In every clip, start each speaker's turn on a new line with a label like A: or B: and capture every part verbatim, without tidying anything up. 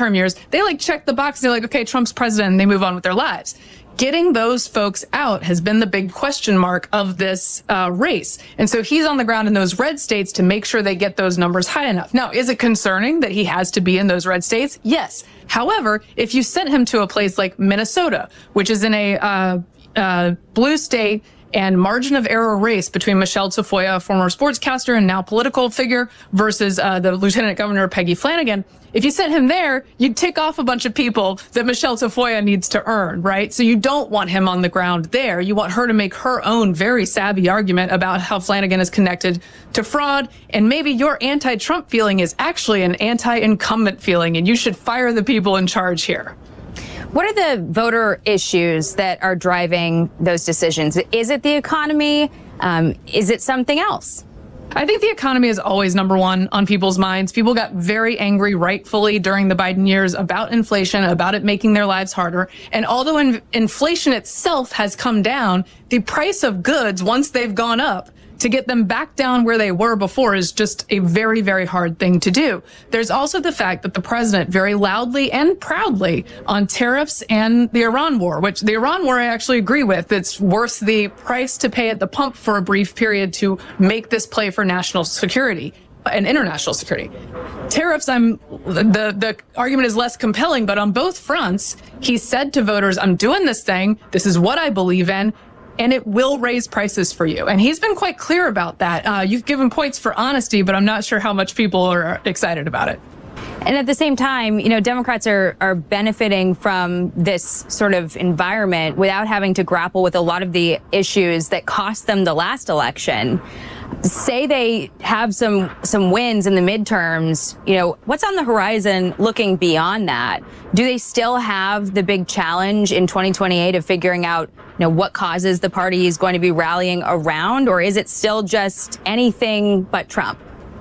A: midterm years, they like check the box. They're like, okay, Trump's president, and they move on with their lives. Getting those folks out has been the big question mark of this uh, race. And so he's on the ground in those red states to make sure they get those numbers high enough. Now, is it concerning that he has to be in those red states? Yes. However, if you sent him to a place like Minnesota, which is in a uh, uh, blue state, and margin of error race between Michelle Tafoya, a former sportscaster and now political figure, versus uh, the Lieutenant Governor Peggy Flanagan. If you sent him there, you'd tick off a bunch of people that Michelle Tafoya needs to earn, right? So you don't want him on the ground there. You want her to make her own very savvy argument about how Flanagan is connected to fraud. And maybe your anti-Trump feeling is actually an anti-incumbent feeling, and you should fire the people in charge here.
B: What are the voter issues that are driving those decisions? Is it the economy? Um, is it something else?
A: I think the economy is always number one on people's minds. People got very angry, rightfully, during the Biden years about inflation, about it making their lives harder. And although in inflation itself has come down, the price of goods, once they've gone up, to get them back down where they were before is just a very, very hard thing to do. There's also the fact that the president very loudly and proudly on tariffs and the Iran war, which the Iran war I actually agree with. It's worth the price to pay at the pump for a brief period to make this play for national security and international security. Tariffs, I'm the, the argument is less compelling, but on both fronts, he said to voters, I'm doing this thing. This is what I believe in. And it will raise prices for you. And he's been quite clear about that. Uh, you've given points for honesty, but I'm not sure how much people are excited about it.
B: And at the same time, you know, Democrats are, are benefiting from this sort of environment without having to grapple with a lot of the issues that cost them the last election. Say they have some some wins in the midterms, you know, what's on the horizon looking beyond that? Do they still have the big challenge in twenty twenty-eight of figuring out, you know, what causes the party is going to be rallying around, or is it still just anything but Trump?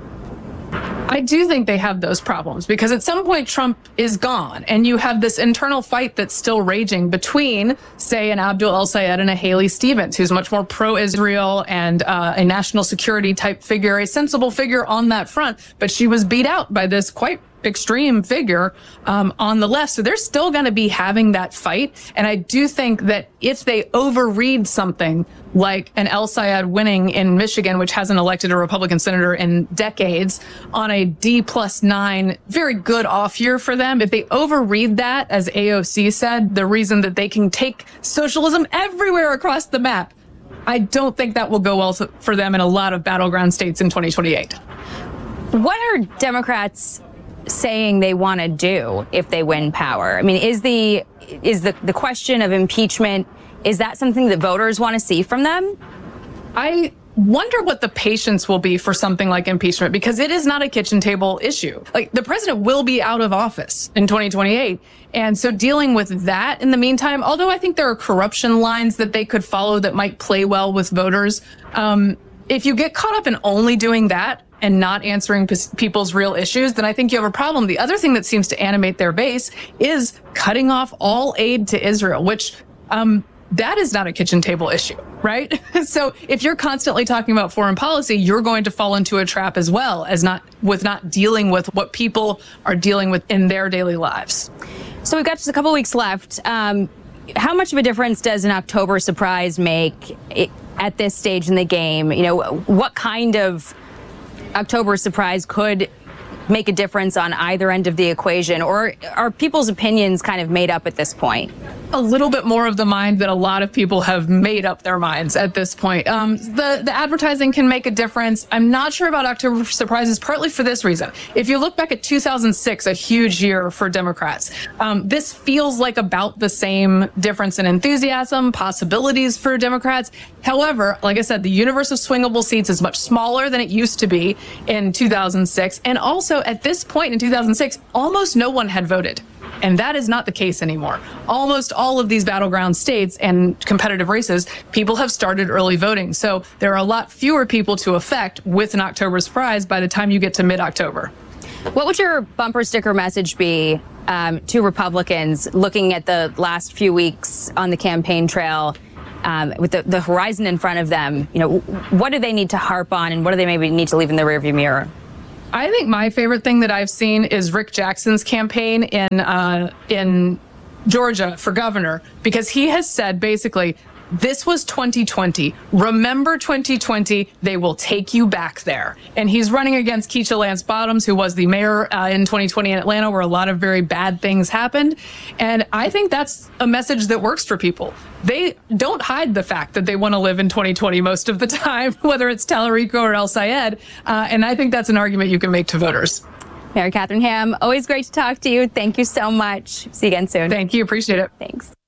A: I do think they have those problems because at some point Trump is gone and you have this internal fight that's still raging between, say, an Abdul El-Sayed and a Haley Stevens, who's much more pro-Israel and uh, a national security type figure, a sensible figure on that front. But she was beat out by this quite extreme figure um, on the left. So they're still going to be having that fight. And I do think that if they overread something like an El-Sayed winning in Michigan, which hasn't elected a Republican senator in decades, on a D plus nine, very good off year for them, if they overread that, as A O C said, the reason that they can take socialism everywhere across the map, I don't think that will go well for them in a lot of battleground states in twenty twenty-eight.
B: What are Democrats saying they want to do if they win power? I mean, is the is the, the question of impeachment, is that something that voters want to see from them?
A: I wonder what the patience will be for something like impeachment, because it is not a kitchen table issue. Like, the president will be out of office in twenty twenty-eight. And so dealing with that in the meantime, although I think there are corruption lines that they could follow that might play well with voters, um, if you get caught up in only doing that and not answering people's real issues, then I think you have a problem. The other thing that seems to animate their base is cutting off all aid to Israel, which um, that is not a kitchen table issue, right? So if you're constantly talking about foreign policy, you're going to fall into a trap as well as not with not dealing with what people are dealing with in their daily lives.
B: So we've got just a couple weeks left. Um, how much of a difference does an October surprise make at this stage in the game? You know, what kind of October surprise could make a difference on either end of the equation, or are people's opinions kind of made up at this point?
A: A little bit more of the mind that a lot of people have made up their minds at this point. Um, the, the advertising can make a difference. I'm not sure about October surprises, partly for this reason. If you look back at two thousand six, a huge year for Democrats, um, this feels like about the same difference in enthusiasm, possibilities for Democrats. However, like I said, the universe of swingable seats is much smaller than it used to be in two thousand six. And also at this point in two thousand six, almost no one had voted. And that is not the case anymore. Almost all of these battleground states and competitive races, people have started early voting. So there are a lot fewer people to affect with an October surprise by the time you get to mid-October.
B: What would your bumper sticker message be um, to Republicans looking at the last few weeks on the campaign trail um, with the, the horizon in front of them? You know, what do they need to harp on, and what do they maybe need to leave in the rearview mirror?
A: I think my favorite thing that I've seen is Rick Jackson's campaign in uh, in Georgia for governor, because he has said basically, this was twenty twenty. Remember twenty twenty, they will take you back there. And he's running against Keisha Lance Bottoms, who was the mayor uh, in twenty twenty in Atlanta, where a lot of very bad things happened. And I think that's a message that works for people. They don't hide the fact that they want to live in twenty twenty most of the time, whether it's Tallarico or El Sayed. Uh, and I think that's an argument you can make to voters.
B: Mary Catherine Ham, always great to talk to you. Thank you so much. See you again soon.
A: Thank you. Appreciate it.
B: Thanks.